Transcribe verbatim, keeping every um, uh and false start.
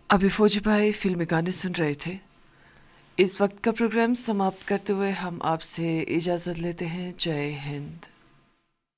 अभी फौजी भाई फिल्मी गाने सुन रहे थे। इस वक्त का प्रोग्राम समाप्त करते हुए हम आपसे इजाज़त लेते हैं। जय हिंद।